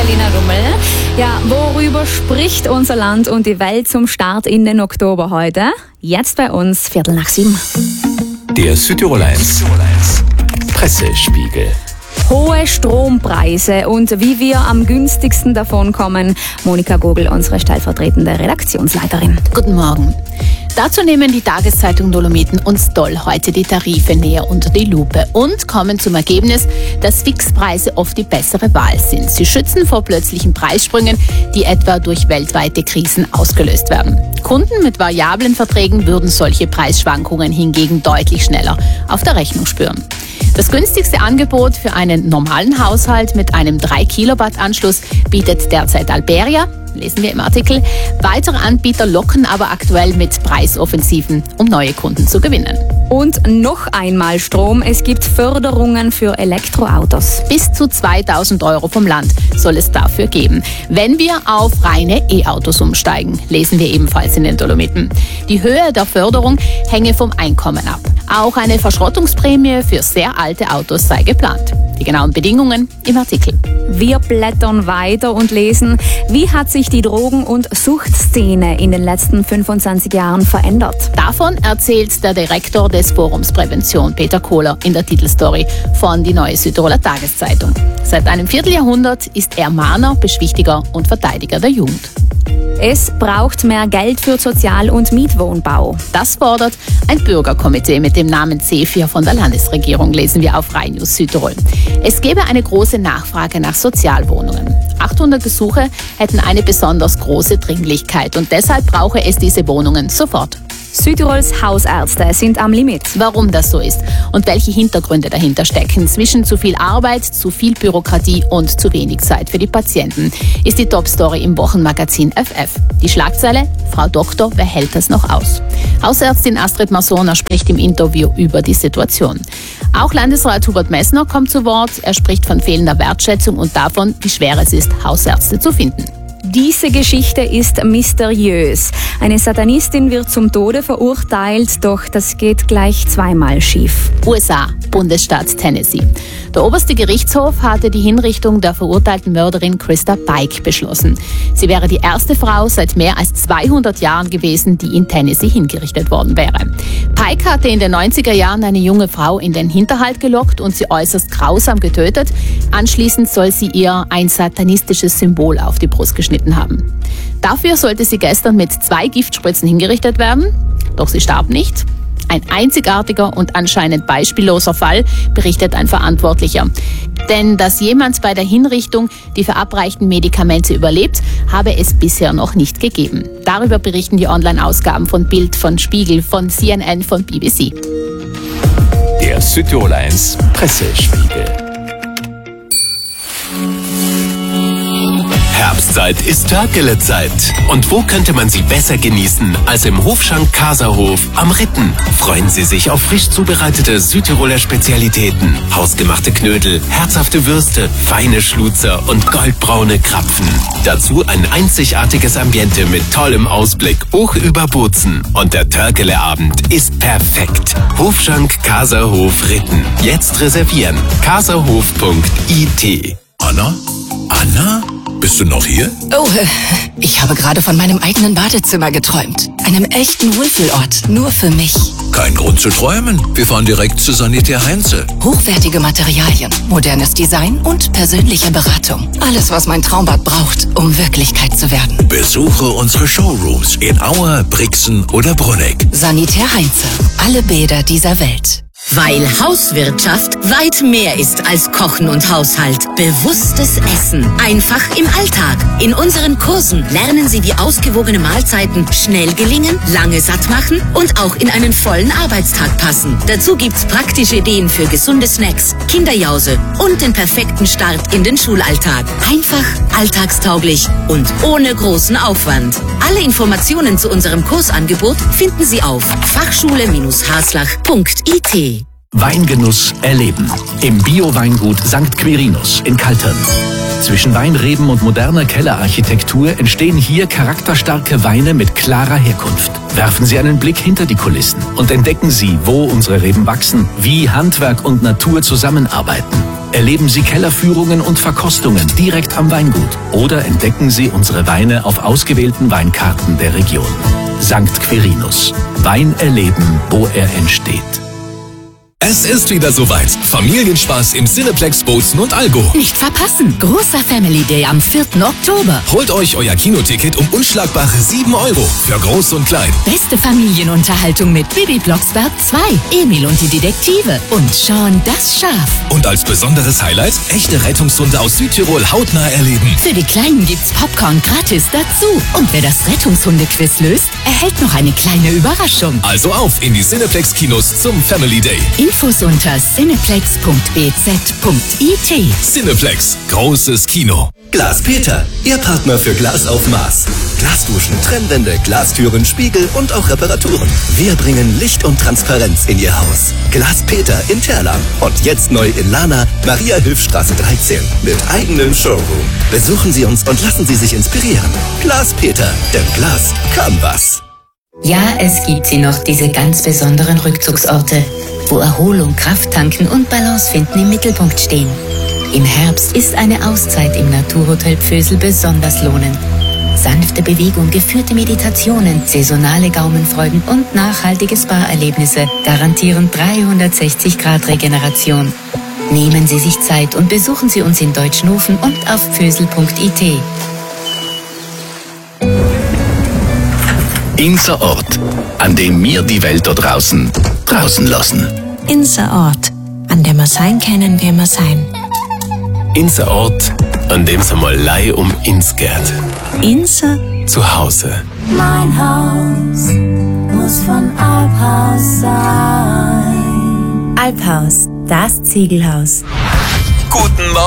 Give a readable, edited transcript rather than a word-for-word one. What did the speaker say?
Paulina Rummel. Ja, worüber spricht unser Land und die Welt zum Start in den Oktober heute? Jetzt bei uns 6:15. Der Südtirol 1 Pressespiegel. Hohe Strompreise und wie wir am günstigsten davonkommen. Monika Gogel, unsere stellvertretende Redaktionsleiterin. Guten Morgen. Dazu nehmen die Tageszeitung Dolomiten und Stoll heute die Tarife näher unter die Lupe und kommen zum Ergebnis, dass Fixpreise oft die bessere Wahl sind. Sie schützen vor plötzlichen Preissprüngen, die etwa durch weltweite Krisen ausgelöst werden. Kunden mit variablen Verträgen würden solche Preisschwankungen hingegen deutlich schneller auf der Rechnung spüren. Das günstigste Angebot für einen normalen Haushalt mit einem 3-Kilowatt-Anschluss bietet derzeit Alberia, lesen wir im Artikel. Weitere Anbieter locken aber aktuell mit Preisoffensiven, um neue Kunden zu gewinnen. Und noch einmal Strom. Es gibt Förderungen für Elektroautos. Bis zu 2.000 € vom Land soll es dafür geben, wenn wir auf reine E-Autos umsteigen, lesen wir ebenfalls in den Dolomiten. Die Höhe der Förderung hänge vom Einkommen ab. Auch eine Verschrottungsprämie für sehr alte Autos sei geplant. Die genauen Bedingungen im Artikel. Wir blättern weiter und lesen, wie hat sich die Drogen- und Suchtszene in den letzten 25 Jahren verändert. Davon erzählt der Direktor des Forums Prävention, Peter Kohler, in der Titelstory von die Neue Südtiroler Tageszeitung. Seit einem Vierteljahrhundert ist er Mahner, Beschwichtiger und Verteidiger der Jugend. Es braucht mehr Geld für Sozial- und Mietwohnbau. Das fordert ein Bürgerkomitee mit dem Namen C4 von der Landesregierung, lesen wir auf Rai News Südtirol. Es gäbe eine große Nachfrage nach Sozialwohnungen. 800 Gesuche hätten eine besonders große Dringlichkeit und deshalb brauche es diese Wohnungen sofort. Südtirols Hausärzte sind am Limit. Warum das so ist und welche Hintergründe dahinter stecken, zwischen zu viel Arbeit, zu viel Bürokratie und zu wenig Zeit für die Patienten, ist die Top-Story im Wochenmagazin FF. Die Schlagzeile: Frau Doktor, wer hält das noch aus? Hausärztin Astrid Masona spricht im Interview über die Situation. Auch Landesrat Hubert Messner kommt zu Wort. Er spricht von fehlender Wertschätzung und davon, wie schwer es ist, Hausärzte zu finden. Diese Geschichte ist mysteriös. Eine Satanistin wird zum Tode verurteilt, doch das geht gleich zweimal schief. USA, Bundesstaat Tennessee. Der oberste Gerichtshof hatte die Hinrichtung der verurteilten Mörderin Krista Pike beschlossen. Sie wäre die erste Frau seit mehr als 200 Jahren gewesen, die in Tennessee hingerichtet worden wäre. Pike hatte in den 90er Jahren eine junge Frau in den Hinterhalt gelockt und sie äußerst grausam getötet. Anschließend soll sie ihr ein satanistisches Symbol auf die Brust geschnitten haben. Dafür sollte sie gestern mit 2 Giftspritzen hingerichtet werden, doch sie starb nicht. Ein einzigartiger und anscheinend beispielloser Fall, berichtet ein Verantwortlicher. Denn dass jemand bei der Hinrichtung die verabreichten Medikamente überlebt, habe es bisher noch nicht gegeben. Darüber berichten die Online-Ausgaben von Bild, von Spiegel, von CNN, von BBC. Der Südtirol 1 Pressespiegel. Herbstzeit ist Törkelezeit. Und wo könnte man sie besser genießen als im Hofschank Kaserhof am Ritten? Freuen Sie sich auf frisch zubereitete Südtiroler Spezialitäten, hausgemachte Knödel, herzhafte Würste, feine Schluzer und goldbraune Krapfen. Dazu ein einzigartiges Ambiente mit tollem Ausblick hoch über Bozen. Und der Törkeleabend ist perfekt. Hofschank Kaserhof Ritten. Jetzt reservieren. kaserhof.it. Anna? Anna? Bist du noch hier? Oh, ich habe gerade von meinem eigenen Badezimmer geträumt. Einem echten Wohlfühlort, nur für mich. Kein Grund zu träumen. Wir fahren direkt zu Sanitär Heinze. Hochwertige Materialien, modernes Design und persönliche Beratung. Alles, was mein Traumbad braucht, um Wirklichkeit zu werden. Besuche unsere Showrooms in Auer, Brixen oder Brunegg. Sanitär Heinze. Alle Bäder dieser Welt. Weil Hauswirtschaft weit mehr ist als Kochen und Haushalt. Bewusstes Essen. Einfach im Alltag. In unseren Kursen lernen Sie, wie ausgewogene Mahlzeiten schnell gelingen, lange satt machen und auch in einen vollen Arbeitstag passen. Dazu gibt's praktische Ideen für gesunde Snacks, Kinderjause und den perfekten Start in den Schulalltag. Einfach, alltagstauglich und ohne großen Aufwand. Alle Informationen zu unserem Kursangebot finden Sie auf fachschule-haslach.it. Weingenuss erleben. Im Bio-Weingut St. Quirinus in Kaltern. Zwischen Weinreben und moderner Kellerarchitektur entstehen hier charakterstarke Weine mit klarer Herkunft. Werfen Sie einen Blick hinter die Kulissen und entdecken Sie, wo unsere Reben wachsen, wie Handwerk und Natur zusammenarbeiten. Erleben Sie Kellerführungen und Verkostungen direkt am Weingut oder entdecken Sie unsere Weine auf ausgewählten Weinkarten der Region. St. Quirinus. Wein erleben, wo er entsteht. Es ist wieder soweit. Familienspaß im Cineplex Bozen und Allgäu. Nicht verpassen. Großer Family Day am 4. Oktober. Holt euch euer Kinoticket um unschlagbare 7 € für Groß und Klein. Beste Familienunterhaltung mit Bibi Blocksberg 2, Emil und die Detektive und Sean das Schaf. Und als besonderes Highlight, echte Rettungshunde aus Südtirol hautnah erleben. Für die Kleinen gibt's Popcorn gratis dazu. Und wer das Rettungshunde-Quiz löst, erhält noch eine kleine Überraschung. Also auf in die Cineplex-Kinos zum Family Day. Infos unter cineplex.bz.it. Cineplex. Großes Kino. Glas Peter, Ihr Partner für Glas auf Maß. Glasduschen, Trennwände, Glastüren, Spiegel und auch Reparaturen. Wir bringen Licht und Transparenz in Ihr Haus. Glas Peter in Terlan und jetzt neu in Lana, Maria-Hilf-Straße 13 mit eigenem Showroom. Besuchen Sie uns und lassen Sie sich inspirieren. Glas Peter, denn Glas kann was. Ja, es gibt sie noch, diese ganz besonderen Rückzugsorte, wo Erholung, Kraft tanken und Balance finden im Mittelpunkt stehen. Im Herbst ist eine Auszeit im Naturhotel Pfösel besonders lohnend. Sanfte Bewegung, geführte Meditationen, saisonale Gaumenfreuden und nachhaltige Spa-Erlebnisse garantieren 360-Grad-Regeneration. Nehmen Sie sich Zeit und besuchen Sie uns in Deutschnofen und auf pfösel.it. Inser Ort, an dem wir die Welt da draußen lassen. Inser Ort, an dem wir sein können, wie wir sein. Inser Ort, an dem es einmal Leih um ins geht. Inser zu Hause. Mein Haus muss von Alphaus sein. Alphaus, das Ziegelhaus. Guten Morgen.